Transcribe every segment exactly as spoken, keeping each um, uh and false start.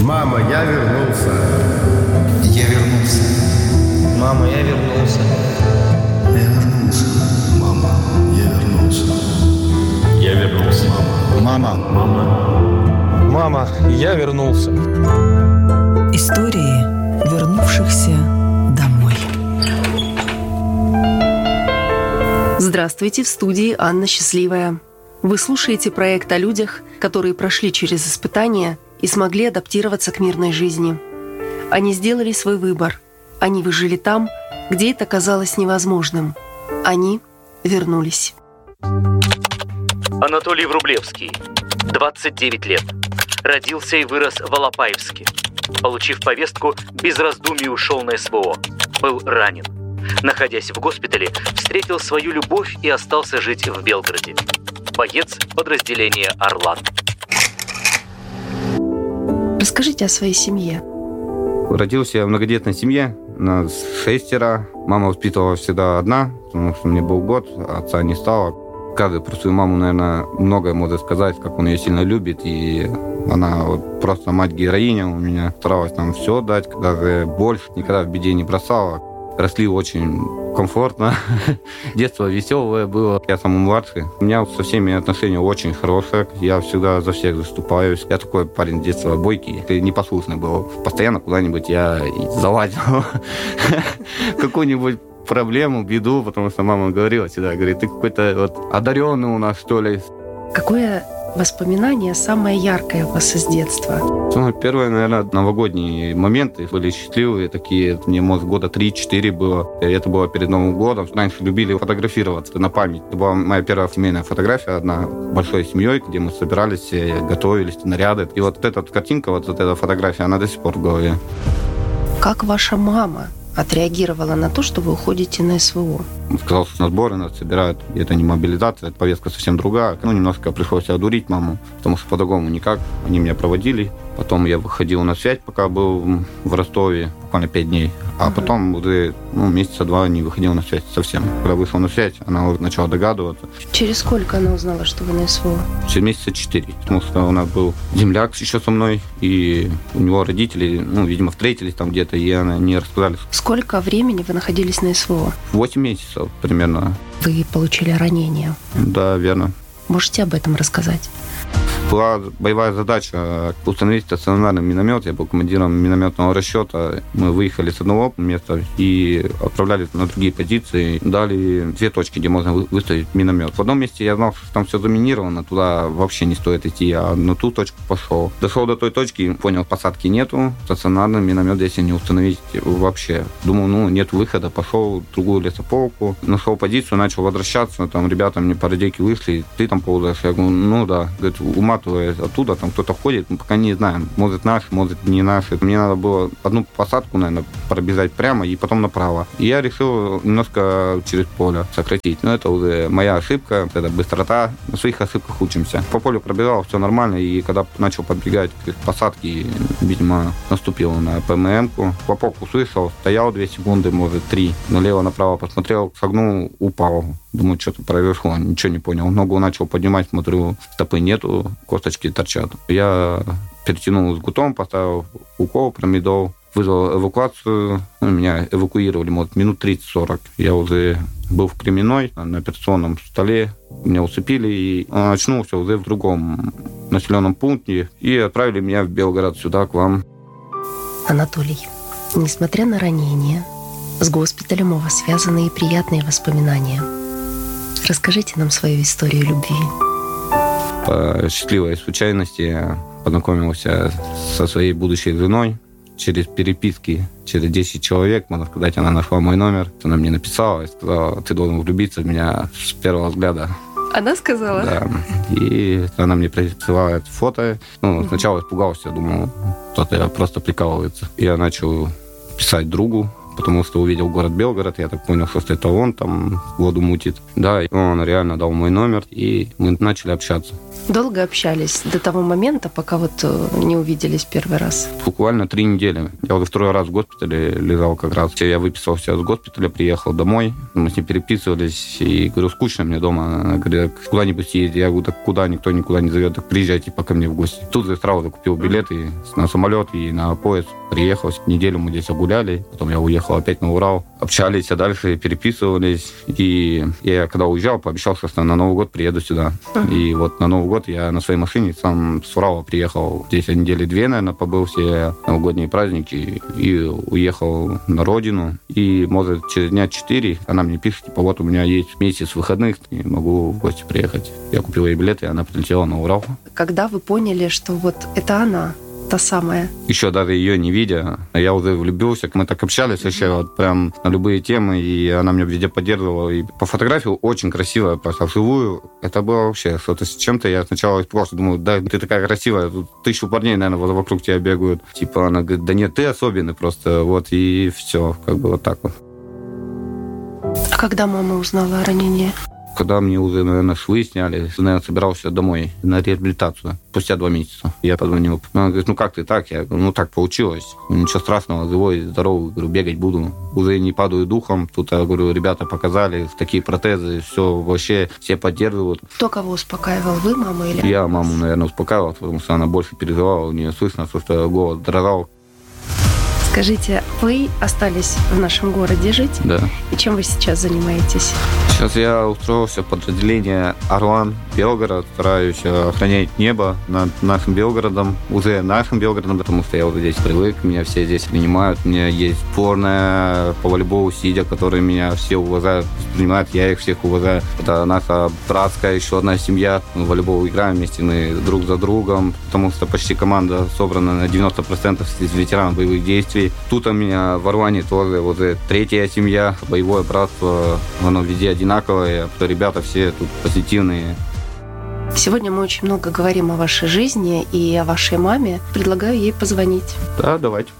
Мама, я вернулся. Я вернулся. Мама, я вернулся. Я вернулся. Мама, я вернулся. Я вернулся. Мама. Мама. Мама, я вернулся. Истории вернувшихся домой. Здравствуйте, в студии Анна Счастливая. Вы слушаете проект о людях, которые прошли через испытания и смогли адаптироваться к мирной жизни. Они сделали свой выбор. Они выжили там, где это казалось невозможным. Они вернулись. Анатолий Врублевский, двадцать девять лет. Родился и вырос в Алапаевске. Получив повестку, без раздумий ушел на СВО. Был ранен. Находясь в госпитале, встретил свою любовь и остался жить в Белгороде. Боец подразделения «Орлан». Расскажите о своей семье. Родился я в многодетной семье, нас шестеро. Мама воспитывала всегда одна, потому что мне был год, отца не стало. Каждый про свою маму, наверное, многое может сказать, как он ее сильно любит. И она вот просто мать-героиня у меня. Старалась нам все дать, даже больше никогда в беде не бросала. Росли очень комфортно. Детство веселое было. Я самый младший. У меня со всеми отношения очень хорошие. Я всегда за всех заступаюсь. Я такой парень с детства бойкий. Ты непослушный был. Постоянно куда-нибудь я залазил. Какую-нибудь проблему, беду, потому что мама говорила всегда, говорит, ты какой-то вот одаренный у нас, что ли. Какое воспоминание самое яркое у вас из детства? Самое первое, наверное, новогодние моменты были счастливые такие. Мне, может, года три-четыре было. И это было перед Новым годом. Раньше любили фотографироваться на память. Это была моя первая семейная фотография, одна большой семьей, где мы собирались, готовились, наряды. И вот эта картинка, вот эта фотография, она до сих пор в голове. Как ваша мама отреагировала на то, что вы уходите на СВО? Сказал, что на сборы нас собирают. И это не мобилизация, это повестка совсем другая. Ну, немножко пришлось одурить маму, потому что по-другому никак. Они меня проводили. Потом я выходил на связь, пока был в Ростове, буквально пять дней. А uh-huh. потом уже ну, месяца два не выходил на связь совсем. Когда вышел на связь, она уже начала догадываться. Через сколько она узнала, что вы на СВО? Через месяца четыре. Потому что у нас был земляк еще со мной, и у него родители, ну, видимо, встретились там где-то, и она не рассказали. Сколько времени вы находились на СВО? Восемь месяцев примерно. Вы получили ранение? Да, верно. Можете об этом рассказать? Была боевая задача установить стационарный миномет. Я был командиром минометного расчета. Мы выехали с одного места и отправлялись на другие позиции. Дали две точки, где можно выставить миномет. В одном месте я знал, что там все заминировано, туда вообще не стоит идти, а на ту точку пошел. Дошел до той точки, понял, посадки нету, стационарный миномет здесь не установить вообще. Думал, ну, нет выхода, пошел в другую лесополку. Нашел позицию, начал возвращаться, там ребята мне по радейке вышли, ты там ползаешь? Я говорю, ну да. Говорит, уматывай оттуда, там кто-то ходит, мы пока не знаем, может наш, может не наш. Мне надо было одну посадку, наверное, пробежать прямо и потом направо. И я решил немножко через поле сократить. Но это уже моя ошибка, это быстрота. На своих ошибках учимся. По полю пробежал, все нормально, и когда начал подбегать к посадке, видимо, наступил на ПММ-ку. Хлопок услышал, стоял две секунды, может, три. Налево-направо посмотрел, согнул, упал. Думаю, что-то произошло, ничего не понял. Ногу начал поднимать, смотрю, стопы нету, косточки торчат. Я перетянул с гутом, поставил укол, промедол, вызвал эвакуацию. Ну, меня эвакуировали, может, минут тридцать-сорок. Я уже был в Кременной, на операционном столе. Меня усыпили, и он очнулся уже в другом населенном пункте. И отправили меня в Белгород, сюда, к вам. Анатолий, несмотря на ранение, с госпиталем у вас связаны и приятные воспоминания. Расскажите нам свою историю любви. По счастливой случайности я познакомился со своей будущей женой через переписки, через десять человек, можно сказать, она нашла мой номер. Она мне написала и сказала, ты должен влюбиться в меня с первого взгляда. Она сказала? Да. И она мне присылает фото. Ну, сначала испугался, думал, кто-то просто прикалывается. Я начал писать другу, потому что увидел город Белгород, я так понял, что это он там воду мутит. Да, и он реально дал мой номер, и мы начали общаться. Долго общались до того момента, пока вот не увиделись первый раз? Буквально три недели. Я уже второй раз в госпитале лежал как раз. Я выписался из госпиталя, приехал домой, мы с ней переписывались, и говорю, скучно мне дома. Она говорит, куда-нибудь съездить. Я говорю, так куда, никто никуда не зовет, так приезжайте пока мне в гости. Тут я сразу купил билеты на самолет и на поезд. Приехал, неделю мы здесь гуляли, потом я уехал опять на Урал. Общались, а дальше переписывались. И я, когда уезжал, пообещал, что на Новый год приеду сюда. Uh-huh. И вот на Новый год я на своей машине сам с Урала приехал. Здесь я недели две, наверное, побыл все новогодние праздники. И уехал на родину. И, может, через дня четыре она мне пишет, типа, вот у меня есть месяц выходных, и могу в гости приехать. Я купил ей билеты, и она прилетела на Урал. Когда вы поняли, что вот это она? Та самая. Еще даже ее не видя, я уже влюбился. Мы так общались вообще вот прям на любые темы, и она меня везде поддерживала. И по фотографии очень красивая, просто вживую. Это было вообще что-то с чем-то. Я сначала просто думаю, да, ты такая красивая, тут тысячу парней, наверное, вокруг тебя бегают. Типа она говорит, да нет, ты особенный просто. Вот и все, как бы вот так вот. А когда мама узнала о ранении? Когда мне уже, наверное, швы сняли, наверное, собирался домой на реабилитацию спустя два месяца. Я позвонил. Она говорит, ну как ты так? Я говорю, ну так получилось. Ничего страшного, живой, здоровый, говорю, бегать буду. Уже не падаю духом. Тут, я говорю, ребята показали такие протезы, все вообще, все поддерживают. Кто кого успокаивал, вы, мама или? Я маму, наверное, успокаивал, потому что она больше переживала, у нее слышно, что голос дрожал. Скажите, вы остались в нашем городе жить? Да. И чем вы сейчас занимаетесь? Сейчас я устроился в подразделение «Орлан» Белгород. Стараюсь охранять небо над нашим Белгородом, уже нашим Белгородом, потому что я уже здесь привык, меня все здесь принимают. У меня есть сборная по волейболу сидя, которые меня все уважают, принимают, я их всех уважаю. Это наша братская еще одна семья. Мы в волейбол играем вместе, мы друг за другом, потому что почти команда собрана на девяносто процентов из ветеранов боевых действий. Тут у меня в Орлане тоже уже третья семья, боевое братство, оно везде одинаковое, ребята все тут позитивные. Сегодня мы очень много говорим о вашей жизни и о вашей маме. Предлагаю ей позвонить. Да, давайте.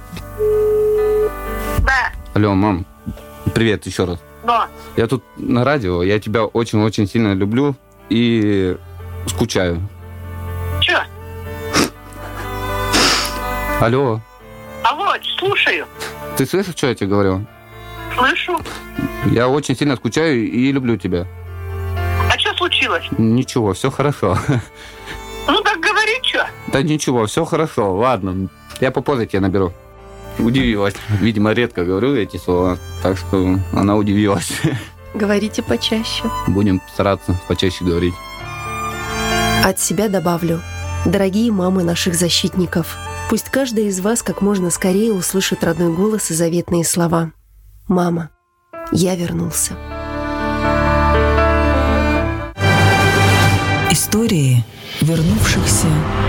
Да. Алло, мам, привет еще раз. Да. Я тут на радио, я тебя очень-очень сильно люблю и скучаю. Че? Алло. Алло, слушаю. Ты слышишь, что я тебе говорю? Слышу. Я очень сильно скучаю и люблю тебя. А что случилось? Ничего, все хорошо. Ну так говори, что? Да ничего, все хорошо, ладно. Я попозже тебя наберу. Удивилась. Видимо, редко говорю эти слова, так что она удивилась. Говорите почаще. Будем стараться почаще говорить. От себя добавлю. Дорогие мамы наших защитников, пусть каждая из вас как можно скорее услышит родной голос и заветные слова. «Мама, я вернулся». Истории вернувшихся